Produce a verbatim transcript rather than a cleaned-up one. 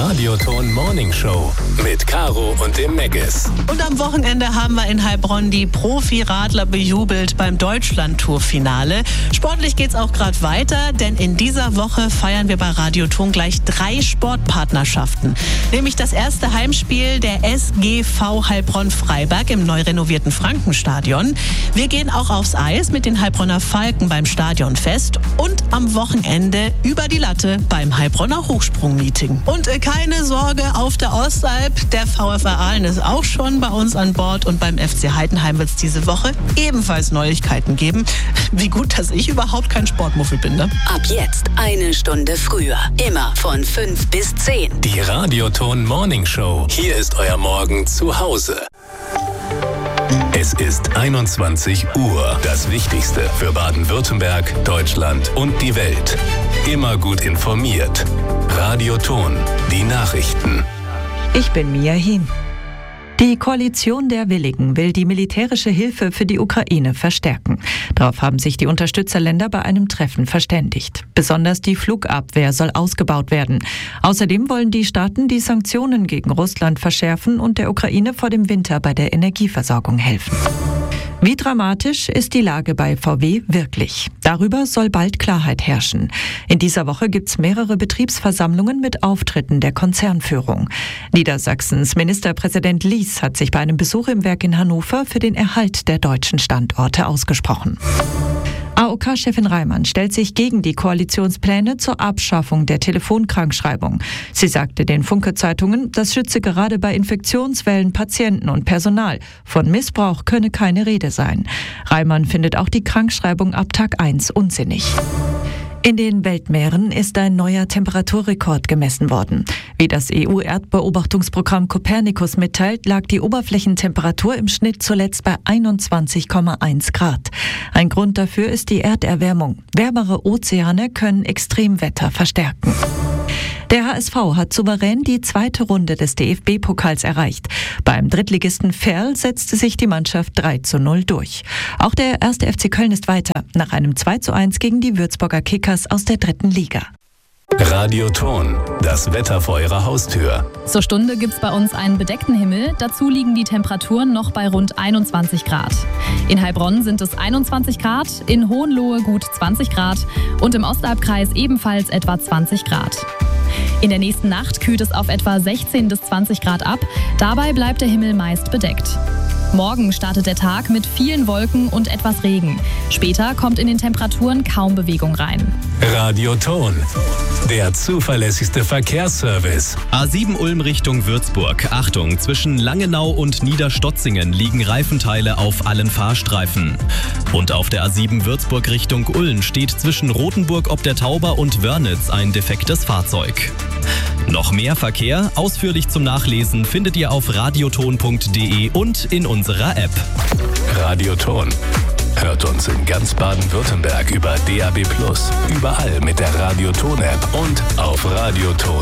Radioton Morning Show mit Caro und dem Meggis. Und am Wochenende haben wir in Heilbronn die Profi-Radler bejubelt beim Deutschland-Tour-Finale. Sportlich geht's auch gerade weiter, denn in dieser Woche feiern wir bei Radioton gleich drei Sportpartnerschaften. Nämlich das erste Heimspiel der S G V Heilbronn-Freiberg im neu renovierten Frankenstadion. Wir gehen auch aufs Eis mit den Heilbronner Falken beim Stadionfest und am Wochenende über die Latte beim Heilbronner Hochsprung-Meeting. Und äh, keine Sorge, auf der Ostalb, der VfR Aalen ist auch schon bei uns an Bord und beim F C Heidenheim wird es diese Woche ebenfalls Neuigkeiten geben. Wie gut, dass ich überhaupt kein Sportmuffel bin, ne? Ab jetzt eine Stunde früher, immer von fünf bis zehn. Die Radioton Morning Show. Hier ist euer Morgen zu Hause. Es ist einundzwanzig Uhr. Das Wichtigste für Baden-Württemberg, Deutschland und die Welt. Immer gut informiert. Radioton, die Nachrichten. Ich bin Mia Hien. Die Koalition der Willigen will die militärische Hilfe für die Ukraine verstärken. Darauf haben sich die Unterstützerländer bei einem Treffen verständigt. Besonders die Flugabwehr soll ausgebaut werden. Außerdem wollen die Staaten die Sanktionen gegen Russland verschärfen und der Ukraine vor dem Winter bei der Energieversorgung helfen. Wie dramatisch ist die Lage bei V W wirklich? Darüber soll bald Klarheit herrschen. In dieser Woche gibt es mehrere Betriebsversammlungen mit Auftritten der Konzernführung. Niedersachsens Ministerpräsident Lies hat sich bei einem Besuch im Werk in Hannover für den Erhalt der deutschen Standorte ausgesprochen. A O K-Chefin Reimann stellt sich gegen die Koalitionspläne zur Abschaffung der Telefonkrankschreibung. Sie sagte den Funke-Zeitungen, das schütze gerade bei Infektionswellen Patienten und Personal. Von Missbrauch könne keine Rede sein. Reimann findet auch die Krankschreibung ab Tag eins unsinnig. In den Weltmeeren ist ein neuer Temperaturrekord gemessen worden. Wie das E U-Erdbeobachtungsprogramm Copernicus mitteilt, lag die Oberflächentemperatur im Schnitt zuletzt bei einundzwanzig Komma eins Grad. Ein Grund dafür ist die Erderwärmung. Wärmere Ozeane können Extremwetter verstärken. Der H S V hat souverän die zweite Runde des D F B-Pokals erreicht. Beim Drittligisten Verl setzte sich die Mannschaft drei zu null durch. Auch der erste F C Köln ist weiter, nach einem zwei zu eins gegen die Würzburger Kickers aus der dritten Liga. Radioton, das Wetter vor eurer Haustür. Zur Stunde gibt's bei uns einen bedeckten Himmel. Dazu liegen die Temperaturen noch bei rund einundzwanzig Grad. In Heilbronn sind es einundzwanzig Grad, in Hohenlohe gut zwanzig Grad und im Ostalbkreis ebenfalls etwa zwanzig Grad. In der nächsten Nacht kühlt es auf etwa sechzehn bis zwanzig Grad ab. Dabei bleibt der Himmel meist bedeckt. Morgen startet der Tag mit vielen Wolken und etwas Regen. Später kommt in den Temperaturen kaum Bewegung rein. Radioton, der zuverlässigste Verkehrsservice. A sieben Ulm Richtung Würzburg. Achtung, zwischen Langenau und Niederstotzingen liegen Reifenteile auf allen Fahrstreifen. Und auf der A sieben Würzburg Richtung Ulm steht zwischen Rothenburg ob der Tauber und Wörnitz ein defektes Fahrzeug. Noch mehr Verkehr, ausführlich zum Nachlesen, findet ihr auf radioton punkt de und in unserer App. Radioton. Hört uns in ganz Baden-Württemberg über D A B plus, überall mit der Radioton-App und auf radioton